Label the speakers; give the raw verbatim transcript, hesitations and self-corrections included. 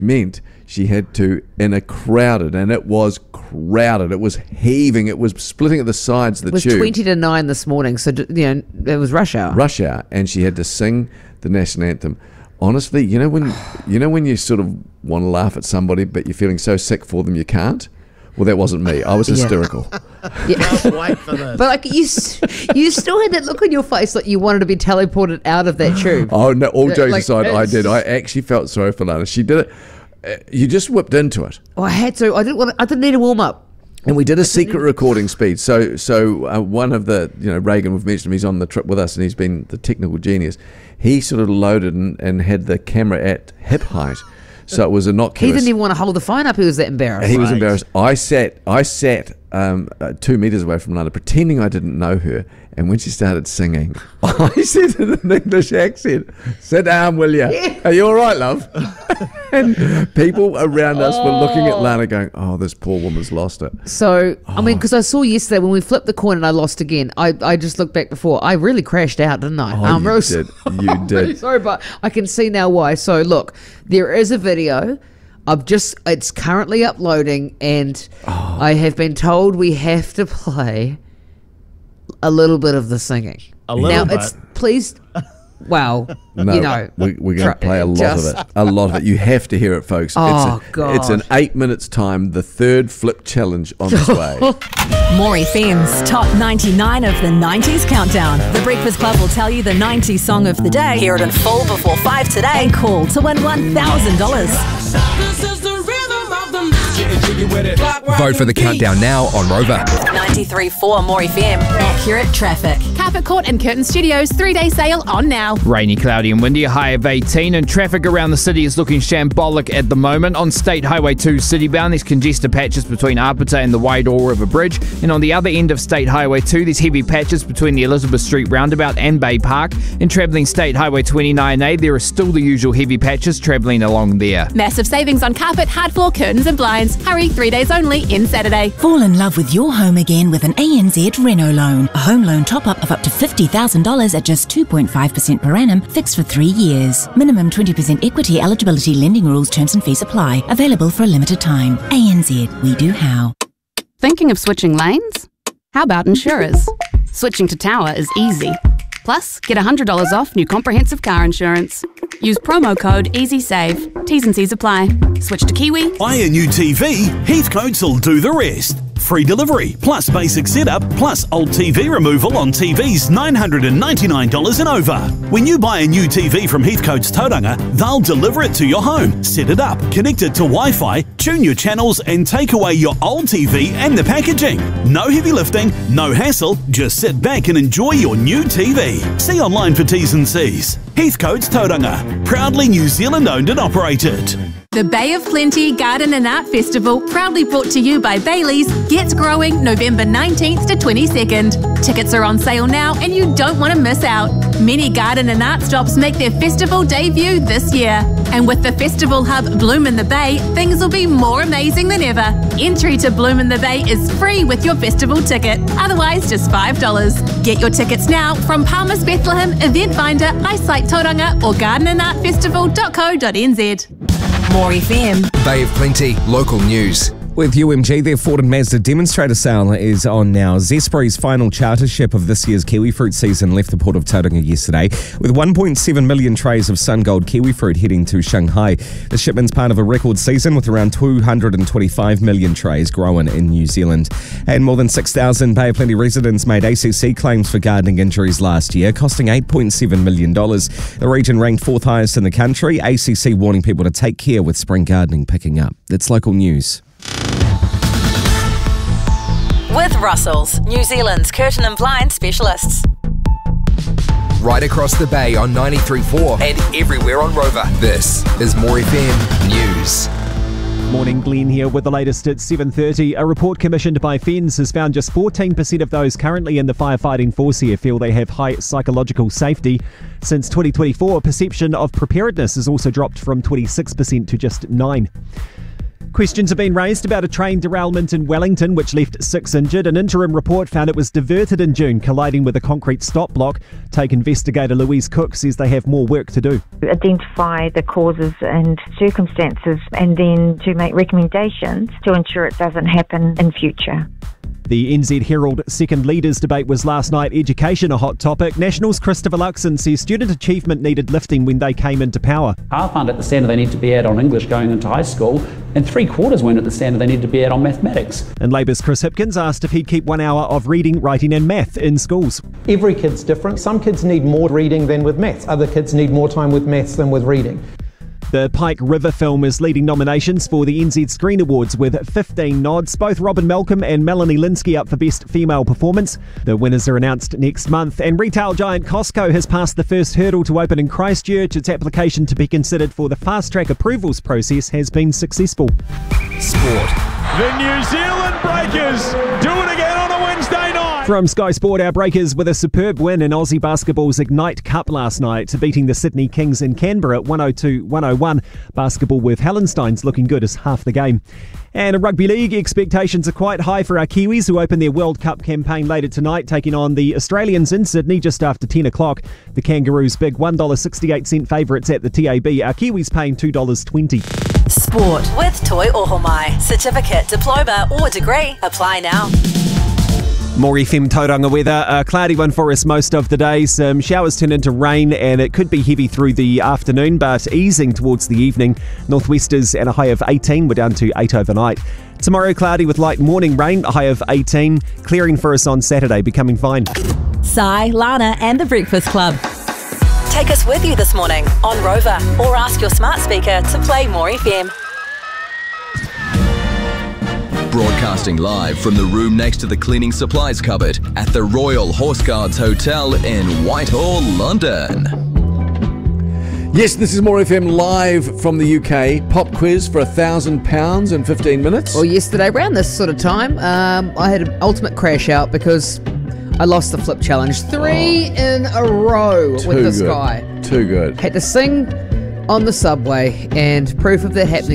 Speaker 1: meant she had to, in a crowded, and it was crowded, it was heaving, it was splitting at the sides of the
Speaker 2: It was
Speaker 1: tube.
Speaker 2: twenty to nine this morning, so, you know, it was rush hour.
Speaker 1: Rush hour, and she had to sing the national anthem. Honestly, you know when you know when you sort of want to laugh at somebody, but you're feeling so sick for them you can't? Well, that wasn't me. I was
Speaker 2: Yeah.
Speaker 1: hysterical.
Speaker 2: Yeah.
Speaker 3: Can't wait for this.
Speaker 2: But like you, s- you still had that look on your face like you wanted to be teleported out of that tube.
Speaker 1: Oh no! All
Speaker 2: Yeah,
Speaker 1: jokes
Speaker 2: like,
Speaker 1: aside, I
Speaker 2: it's
Speaker 1: did.
Speaker 2: just-
Speaker 1: I actually felt sorry for Lana. She did it. Uh, you just whipped into it,
Speaker 2: Oh, I had to. I didn't want. To, I didn't need a warm up.
Speaker 1: and we did a secret recording speed. So, so uh, one of the, you know, Reagan, we've mentioned him. He's on the trip with us, and he's been the technical genius. He sort of loaded and, and had the camera at hip height, so it was innocuous.
Speaker 2: He didn't even want to hold the phone up. He was that embarrassed.
Speaker 1: He was
Speaker 3: Right.
Speaker 1: embarrassed. I sat, I sat um, uh, two meters away from Lana, pretending I didn't know her. And when she started singing, I said in an English accent, "Sit down, will you? Are you all right, love?" And people around us were looking at Lana, going, "Oh, this poor woman's lost it."
Speaker 2: So, I mean, because I saw yesterday when we flipped the coin and I lost again, I, I just looked back before. I really crashed out, didn't I?
Speaker 1: Oh,
Speaker 2: I'm
Speaker 1: you
Speaker 2: really
Speaker 1: did.
Speaker 2: sorry.
Speaker 1: You
Speaker 2: I'm really
Speaker 1: did.
Speaker 2: sorry, but I can see now why. So, look, there is a video. I've just, it's currently uploading, and
Speaker 1: Oh.
Speaker 2: I have been told we have to play a little bit of the singing.
Speaker 3: A little
Speaker 2: now,
Speaker 3: bit?
Speaker 2: it's, please, well,
Speaker 1: No,
Speaker 2: you know.
Speaker 1: we, we're going to
Speaker 2: try-
Speaker 1: play a lot
Speaker 2: just-
Speaker 1: of it. A lot of it. You have to hear it, folks.
Speaker 2: Oh,
Speaker 1: it's a,
Speaker 2: God.
Speaker 1: It's an eight minutes time. The third flip challenge on its way.
Speaker 4: More F M's top ninety-nine of the nineties countdown. The Breakfast Club will tell you the nineties song of the day. Hear it in full before five today. And call to win one thousand dollars.
Speaker 5: Vote for the countdown now on Rover.
Speaker 4: ninety-three point four More F M. Accurate traffic.
Speaker 6: Carpet Court and Curtin Studios three-day sale on now.
Speaker 7: Rainy, cloudy and windy, a high of eighteen, and traffic around the city is looking shambolic at the moment. On State Highway two citybound, there's congested patches between Apata and the Wairau River Bridge, and on the other end of State Highway two, there's heavy patches between the Elizabeth Street roundabout and Bay Park. And travelling State Highway twenty-nine A, there are still the usual heavy patches travelling along there.
Speaker 6: Massive savings on carpet, hard floor, curtains and blinds. Hurry, three days only in Saturday.
Speaker 8: Fall in love with your home again with an A N Z Renault loan. A home loan top-up of up to fifty thousand dollars at just two point five percent per annum, fixed for three years. Minimum twenty percent equity eligibility, lending rules, terms and fees apply. Available for a limited time. A N Z, we do how.
Speaker 9: Thinking of switching lanes? How about insurers? Switching to Tower is easy. Plus, get one hundred dollars off new comprehensive car insurance. Use promo code EasySave. T's and C's apply. Switch to Kiwi.
Speaker 10: Buy a new T V, Heathcotes will do the rest. Free delivery, plus basic setup, plus old T V removal on T Vs nine hundred ninety-nine dollars and over. When you buy a new T V from Heathcotes Tauranga, they'll deliver it to your home, set it up, connect it to Wi-Fi, tune your channels and take away your old T V and the packaging. No heavy lifting, no hassle, just sit back and enjoy your new T V. See online for T's and C's. Heathcotes Tauranga, proudly New Zealand owned and operated.
Speaker 6: The Bay of Plenty Garden and Art Festival, proudly brought to you by Bailey's, gets growing November nineteenth to twenty-second. Tickets are on sale now and you don't want to miss out. Many garden and art stops make their festival debut this year. And with the festival hub Bloom in the Bay, things will be more amazing than ever. Entry to Bloom in the Bay is free with your festival ticket, otherwise just five dollars. Get your tickets now from Palmer's Bethlehem, Event Finder, Eyesight Tauranga or garden and art festival dot co dot n z.
Speaker 4: More F M.
Speaker 5: Bay of Plenty, local news.
Speaker 11: With U M G, their Ford and Mazda demonstrator sale is on now. Zespri's final charter ship of this year's kiwi fruit season left the port of Tauranga yesterday, with one point seven million trays of sun-gold kiwi fruit heading to Shanghai. The shipment's part of a record season with around two hundred twenty-five million trays grown in New Zealand. And more than six thousand Bay of Plenty residents made A C C claims for gardening injuries last year, costing eight point seven million dollars. The region ranked fourth highest in the country. A C C warning people to take care with spring gardening picking up. That's local news.
Speaker 4: With Russell's, New Zealand's curtain and blind specialists.
Speaker 5: Right across the bay on ninety-three point four and everywhere on Rover. This is More F M News.
Speaker 12: Morning, Glenn here with the latest at seven thirty. A report commissioned by F E N Z has found just fourteen percent of those currently in the firefighting force here feel they have high psychological safety. Since twenty twenty-four, perception of preparedness has also dropped from twenty-six percent to just nine percent. Questions have been raised about a train derailment in Wellington which left six injured. An interim report found it was diverted in June, colliding with a concrete stop block. Take investigator Louise Cook says they have more work to do.
Speaker 3: Identify the causes and circumstances and then to make recommendations to ensure it doesn't happen in future.
Speaker 12: The N Z Herald Second Leaders debate was last night. Education a hot topic. National's Christopher Luxon says student achievement needed lifting when they came into power.
Speaker 13: Half aren't at the standard they need to be at on English going into high school, and three quarters weren't at the standard they need to be at on mathematics.
Speaker 12: And Labour's Chris Hipkins asked if he'd keep one hour of reading, writing and math in schools.
Speaker 14: Every kid's different. Some kids need more reading than with maths. Other kids need more time with maths than with reading.
Speaker 12: The Pike River film is leading nominations for the N Z Screen Awards with fifteen nods. Both Robin Malcolm and Melanie Linsky up for Best Female Performance. The winners are announced next month. And retail giant Costco has passed the first hurdle to open in Christchurch. Its application to be considered for the fast-track approvals process has been successful.
Speaker 5: Sport.
Speaker 15: The New Zealand Breakers do it again on a Wednesday night.
Speaker 12: From Sky Sport, our Breakers with a superb win in Aussie Basketball's Ignite Cup last night, beating the Sydney Kings in Canberra at one oh two one oh one. Basketball with Hallensteins looking good as half the game. And in Rugby League, expectations are quite high for our Kiwis, who open their World Cup campaign later tonight, taking on the Australians in Sydney just after ten o'clock. The Kangaroos big one dollar sixty-eight favourites at the T A B. Our Kiwis paying two dollars twenty.
Speaker 4: Sport with Toi Ohomai. Certificate, diploma or degree. Apply now.
Speaker 12: More F M Tauranga weather. A cloudy one for us most of the day. Some showers turn into rain and it could be heavy through the afternoon, but easing towards the evening. Northwesters and a high of eighteen. We're down to eight overnight. Tomorrow cloudy with light morning rain, a high of eighteen. Clearing for us on Saturday, becoming fine.
Speaker 4: Sai, Lana and the Breakfast Club. Take us with you this morning on Rover or ask your smart speaker to play More F M.
Speaker 16: Broadcasting live from the room next to the cleaning supplies cupboard at the Royal Horse Guards Hotel in Whitehall, London.
Speaker 1: Yes, this is More F M live from the U K. Pop quiz for a thousand pounds in fifteen minutes.
Speaker 2: Well, yesterday around this sort of time, um, I had an ultimate crash out because I lost the flip challenge. Three oh, in a row with this
Speaker 1: good.
Speaker 2: guy.
Speaker 1: Too good.
Speaker 2: Had to sing on the subway, and proof of that happening